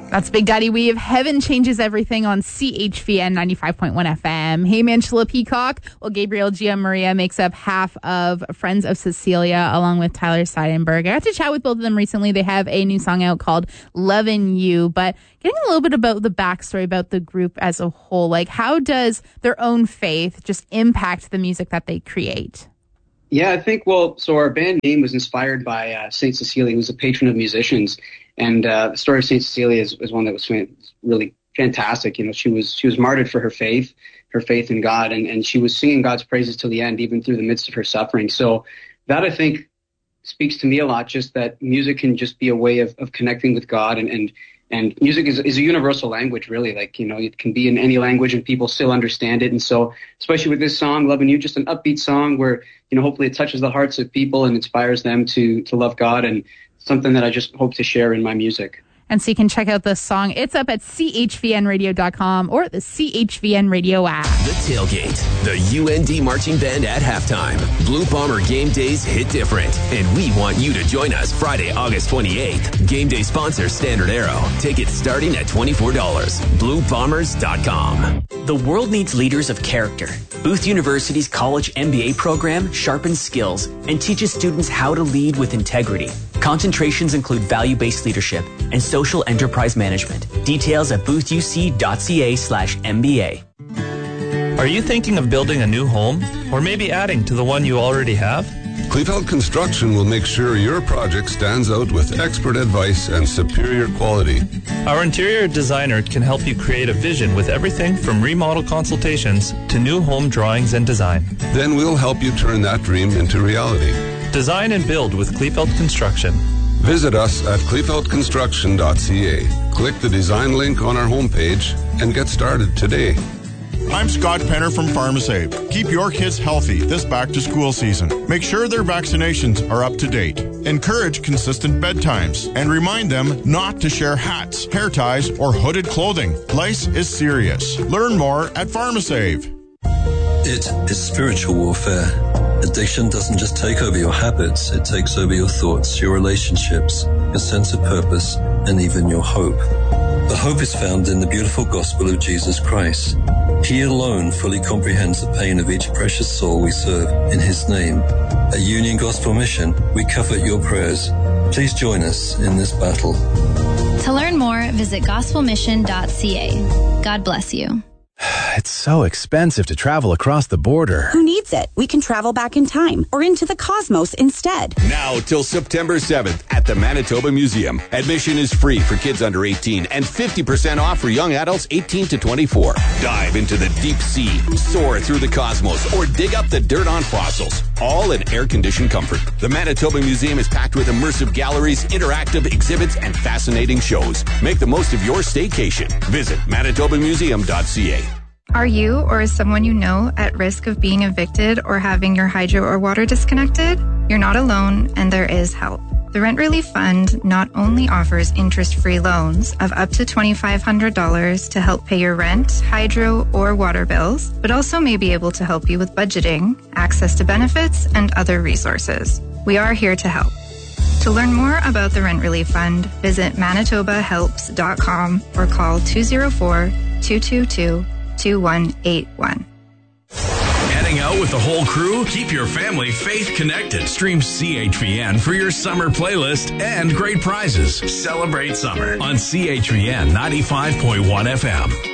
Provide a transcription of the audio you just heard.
That's Big Daddy Weave. Heaven Changes Everything on CHVN 95.1 FM. Hey, Angela Peacock. Well, Gabriel Gianmaria makes up half of Friends of Cecilia along with Tyler Seidenberg. I got to chat with both of them recently. They have a new song out called Lovin' You, but getting a little bit about the backstory about the group as a whole. Like, how does their own faith just impact the music that they create? Yeah, I think, so our band name was inspired by St. Cecilia, who's a patron of musicians. And the story of St. Cecilia is one that was really fantastic. You know, she was martyred for her faith in God, and she was singing God's praises till the end, even through the midst of her suffering. So that, I think, speaks to me a lot, just that music can just be a way of connecting with God, and music is a universal language, really. Like, you know, it can be in any language and people still understand it. And so, especially with this song, Lovin' You, just an upbeat song where, you know, hopefully it touches the hearts of people and inspires them to love God, and something that I just hope to share in my music. And so you can check out this song. It's up at chvnradio.com or the CHVN Radio app. The Tailgate, the UND Marching Band at halftime. Blue Bomber game days hit different, and we want you to join us Friday, August 28th. Game day sponsor Standard Arrow. Tickets starting at $24. BlueBombers.com. The world needs leaders of character. Booth University's college MBA program sharpens skills and teaches students how to lead with integrity. Concentrations include value-based leadership and social enterprise management. Details at boothUC.ca/MBA. Are you thinking of building a new home or maybe adding to the one you already have? Kleefeld Construction will make sure your project stands out with expert advice and superior quality. Our interior designer can help you create a vision with everything from remodel consultations to new home drawings and design. Then we'll help you turn that dream into reality. Design and build with Kleefeld Construction. Visit us at kleefeldconstruction.ca. Click the design link on our homepage and get started today. I'm Scott Penner from PharmaSave. Keep your kids healthy this back-to-school season. Make sure their vaccinations are up to date. Encourage consistent bedtimes and remind them not to share hats, hair ties, or hooded clothing. Lice is serious. Learn more at PharmaSave. It is spiritual warfare. Addiction doesn't just take over your habits, it takes over your thoughts, your relationships, your sense of purpose, and even your hope. The hope is found in the beautiful gospel of Jesus Christ. He alone fully comprehends the pain of each precious soul we serve in His name. At Union Gospel Mission, we covet your prayers. Please join us in this battle. To learn more, visit gospelmission.ca. God bless you. It's so expensive to travel across the border. Who needs it? We can travel back in time or into the cosmos instead. Now till September 7th at the Manitoba Museum. Admission is free for kids under 18 and 50% off for young adults 18 to 24. Dive into the deep sea, soar through the cosmos, or dig up the dirt on fossils. All in air-conditioned comfort. The Manitoba Museum is packed with immersive galleries, interactive exhibits, and fascinating shows. Make the most of your staycation. Visit manitobamuseum.ca. Are you or is someone you know at risk of being evicted or having your hydro or water disconnected? You're not alone, and there is help. The Rent Relief Fund not only offers interest-free loans of up to $2,500 to help pay your rent, hydro, or water bills, but also may be able to help you with budgeting, access to benefits, and other resources. We are here to help. To learn more about the Rent Relief Fund, visit manitobahelps.com or call 204-222-2181. Heading out with the whole crew? Keep your family faith connected. Stream CHVN for your summer playlist and great prizes. Celebrate summer on CHVN 95.1 FM.